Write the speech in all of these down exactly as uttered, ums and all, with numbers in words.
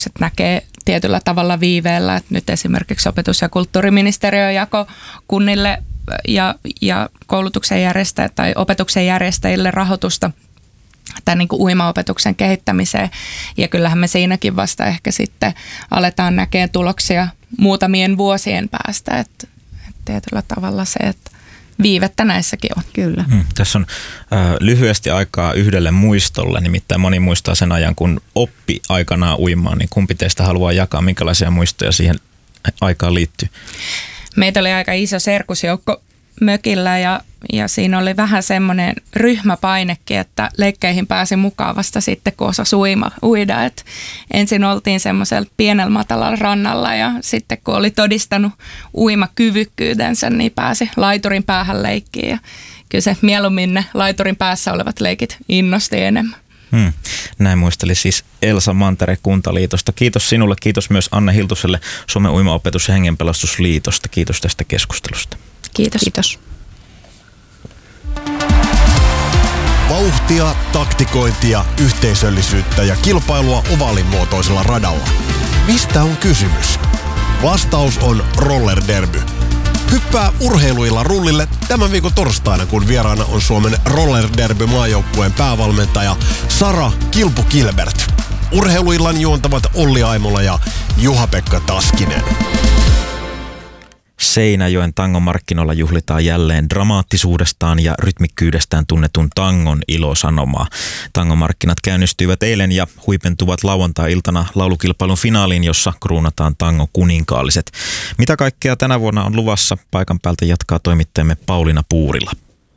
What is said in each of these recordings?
näkee tietyllä tavalla viiveellä, että nyt esimerkiksi opetus- ja kulttuuriministeriö jako kunnille ja, ja koulutuksen järjestäjille tai opetuksen järjestäjille rahoitusta tämän niin kuin uimaopetuksen kehittämiseen. Ja kyllähän me siinäkin vasta ehkä sitten aletaan näkemään tuloksia muutamien vuosien päästä. Että, että tietyllä tavalla se, että viivettä näissäkin on. Kyllä. Hmm, tässä on äh, lyhyesti aikaa yhdelle muistolle, nimittäin moni muistaa sen ajan, kun oppi aikanaan uimaan, niin kumpi teistä haluaa jakaa, minkälaisia muistoja siihen aikaan liittyy? Meitä oli aika iso serkusjoukko mökillä ja, ja siinä oli vähän semmoinen ryhmäpainekin, että leikkeihin pääsi mukaan vasta sitten, kun osasi uima, uida. Et ensin oltiin semmoisella pienellä matalalla rannalla ja sitten kun oli todistanut uimakyvykkyytensä, niin pääsi laiturin päähän leikkiin. Ja kyllä se mieluummin ne laiturin päässä olevat leikit innosti enemmän. Hmm. Näin muisteli siis Elsa Mantere Kuntaliitosta. Kiitos sinulle, kiitos myös Anne Hiltuselle Suomen uimaopetus- ja hengenpelastusliitosta. Kiitos tästä keskustelusta. Kiitos. Kiitos. Vauhtia, taktikointia, yhteisöllisyyttä ja kilpailua ovaalimuotoisella radalla. Mistä on kysymys? Vastaus on Roller Derby. Hyppää urheiluilla rullille tämän viikon torstaina, kun vieraana on Suomen Roller Derby maajoukkueen päävalmentaja Sara Kilpu-Kilbert. Urheiluillan juontavat Olli Aimola ja Juha-Pekka Taskinen. Seinäjoen tangon markkinoilla juhlitaan jälleen dramaattisuudestaan ja rytmikkyydestään tunnetun tangon ilosanomaa. Tangon markkinat käynnistyivät eilen ja huipentuvat lauantai-iltana laulukilpailun finaaliin, jossa kruunataan tangon kuninkaalliset. Mitä kaikkea tänä vuonna on luvassa? Paikan päältä jatkaa toimittajamme Pauliina Puurila.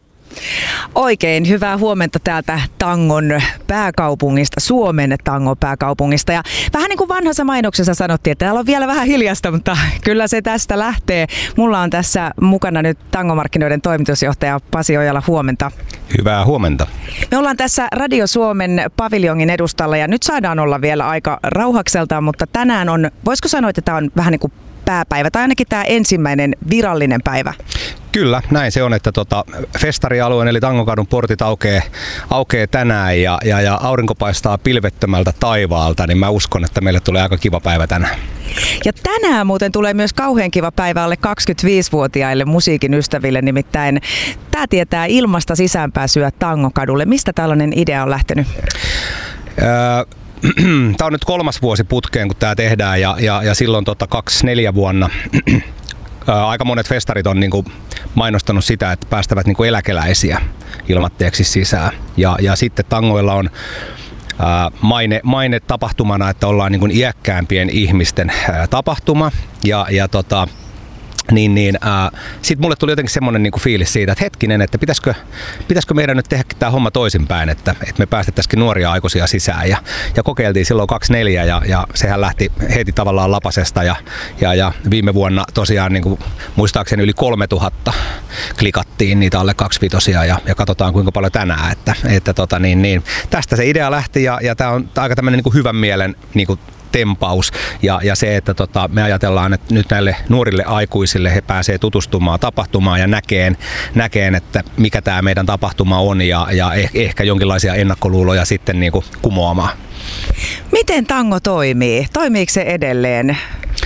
Oikein hyvää huomenta täältä tangon pääkaupungista, Suomen tangon pääkaupungista. Ja vähän niin kuin vanhassa mainoksessa sanottiin, että täällä on vielä vähän hiljasta, mutta kyllä se tästä lähtee. Mulla on tässä mukana nyt tangomarkkinoiden toimitusjohtaja Pasi Ojala, huomenta. Hyvää huomenta. Me ollaan tässä Radio Suomen paviljongin edustalla ja nyt saadaan olla vielä aika rauhakseltaan, mutta tänään on, voisiko sanoa, että tämä on vähän niin kuin pääpäivä tai ainakin tämä ensimmäinen virallinen päivä? Kyllä, näin se on, että tota, festarialueen eli Tangokadun portit aukeaa, aukeaa tänään ja, ja, ja aurinko paistaa pilvettömältä taivaalta, niin mä uskon, että meille tulee aika kiva päivä tänään. Ja tänään muuten tulee myös kauhean kiva päivä alle kaksikymmentäviisivuotiaille musiikin ystäville, nimittäin tämä tietää ilmasta sisäänpääsyä Tangokadulle. Mistä tällainen idea on lähtenyt? Öö, Tämä on nyt kolmas vuosi putkeen, kun tämä tehdään ja, ja, ja silloin tota, kaksikymmentäneljä vuonna aika monet festarit on niinku mainostanut sitä, että päästävät niinku eläkeläisiä ilmatteeksi sisään. Ja, ja sitten tangoilla on ää, maine, maine tapahtumana, että ollaan niinku iäkkäämpien ihmisten ää, tapahtuma. Ja, ja tota, Niin, niin, äh, sitten mulle tuli jotenkin semmoinen niinku fiilis siitä, että hetkinen, että pitäisikö, pitäisikö meidän nyt tehdä tämä homma toisinpäin, että, että me päästettäisiin nuoria aikuisia sisään. Ja, ja kokeiltiin silloin kaksikymmentäneljä ja, ja sehän lähti heti tavallaan lapasesta ja, ja, ja viime vuonna tosiaan niinku, muistaakseni yli kolmetuhatta klikattiin niitä alle kaksivitosia ja, ja katsotaan kuinka paljon tänään. Että, että tota, niin, niin, tästä se idea lähti ja, ja tämä on aika tämmöinen niinku hyvän mielen niinku, tempaus ja, ja se, että tota, me ajatellaan, että nyt näille nuorille aikuisille he pääsee tutustumaan tapahtumaan ja näkeen, näkeen että mikä tämä meidän tapahtuma on ja, ja eh, ehkä jonkinlaisia ennakkoluuloja sitten niin kuin kumoamaan. Miten tango toimii? Toimiiko se edelleen?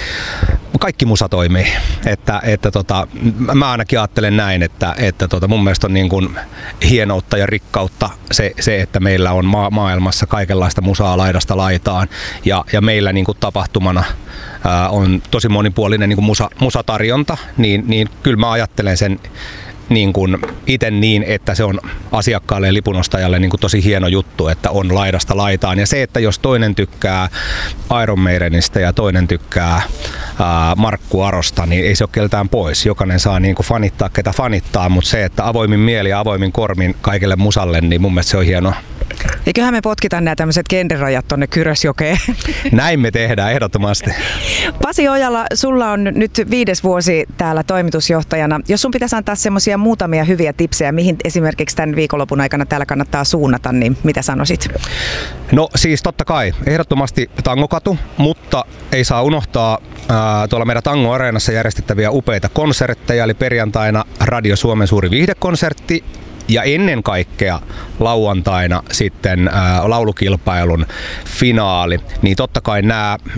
Kaikki musa toimii. Että, että tota, mä ainakin ajattelen näin, että, että tota, mun mielestä on niin kuin hienoutta ja rikkautta se, se että meillä on ma- maailmassa kaikenlaista musaa laidasta laitaan. Ja, ja meillä niin kuin tapahtumana ää, on tosi monipuolinen niin kuin musa, musatarjonta, niin, niin kyllä mä ajattelen sen niin kuin itse niin, että se on asiakkaalle ja lipunostajalle niin kuin tosi hieno juttu, että on laidasta laitaan. Ja se, että jos toinen tykkää Iron Maidenistä ja toinen tykkää ää, Markku Arosta, niin ei se ole keltään pois. Jokainen saa niin kuin fanittaa, ketä fanittaa, mutta se, että avoimin mieli ja avoimin kormin kaikille musalle, niin mun mielestä se on hienoa. Eiköhän me potkitaan nämä tämmöiset genderajat tonne Kyrösjokeen. Näin me tehdään ehdottomasti. Pasi Ojala, sulla on nyt viides vuosi täällä toimitusjohtajana. Jos sun pitäisi antaa semmoisia muutamia hyviä tipsejä, mihin esimerkiksi tämän viikonlopun aikana täällä kannattaa suunnata, niin mitä sanoisit? No siis totta kai, ehdottomasti Tangokatu, mutta ei saa unohtaa ää, tuolla meidän Tango-areenassa järjestettäviä upeita konsertteja, eli perjantaina Radio Suomen suuri viihdekonsertti, ja ennen kaikkea lauantaina sitten ää, laulukilpailun finaali, niin totta kai nämä